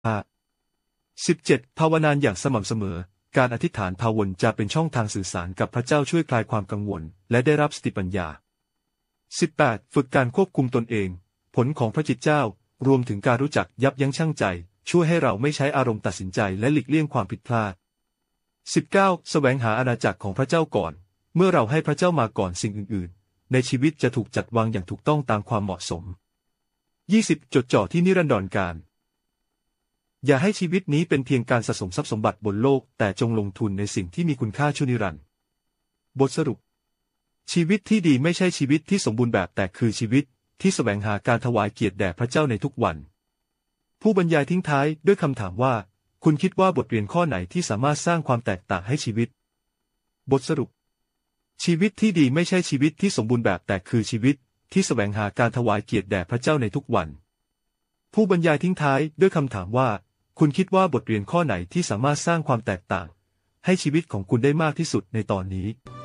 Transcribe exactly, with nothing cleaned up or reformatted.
สิบเจ็ด ภาวนาอย่างสม่ำเสมอการอธิษฐานภาวนจะเป็นช่องทางสื่อสารกับพระเจ้าช่วยคลายความกังวลและได้รับสติปัญญา สิบแปด ฝึกการควบคุมตนเองผลของพระจิตเจ้ารวมถึงการรู้จักยับยั้งชั่งใจช่วยให้เราไม่ใช้อารมณ์ตัดสินใจและหลีกเลี่ยงความผิดพลาด สิบเก้า แสวงหาอาณาจักรของพระเจ้าก่อนเมื่อเราให้พระเจ้ามาก่อนสิ่งอื่นๆในชีวิตจะถูกจัดวางอย่างถูกต้องตามความเหมาะสม ยี่สิบ จดจ่อที่นิรันดรการอย่าให้ชีวิตนี้เป็นเพียงการสะสมทรัพย์สมบัติบนโลกแต่จงลงทุนในสิ่งที่มีคุณค่าชั่วนิรันดร์บทสรุปชีวิตที่ดีไม่ใช่ชีวิตที่สมบูรณ์แบบแต่คือชีวิตที่แสวงหาการถวายเกียรติแด่พระเจ้าในทุกวันผู้บรรยายทิ้งท้ายด้วยคำถามว่าคุณคิดว่าบทเรียนข้อไหนที่สามารถสร้างความแตกต่างให้ชีวิตบทสรุปชีวิตที่ดีไม่ใช่ชีวิตที่สมบูรณ์แบบแต่คือชีวิตที่แสวงหาการถวายเกียรติแด่พระเจ้าในทุกวันผู้บรรยายทิ้งท้ายด้วยคำถามว่าคุณคิดว่าบทเรียนข้อไหนที่สามารถสร้างความแตกต่างให้ชีวิตของคุณได้มากที่สุดในตอนนี้